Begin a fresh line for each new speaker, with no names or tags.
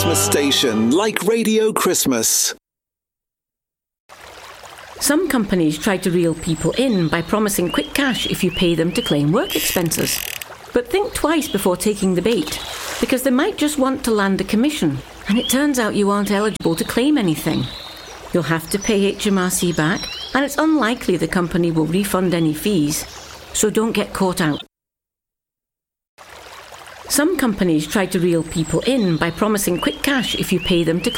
Christmas station like Radio Christmas.
Some companies try to reel people in by promising quick cash if you pay them to claim work expenses. But think twice before taking the bait, because they might just want to land a commission, and it turns out you aren't eligible to claim anything. You'll have to pay HMRC back, and it's unlikely the company will refund any fees, so don't get caught out. Some companies try to reel people in by promising quick cash if you pay them to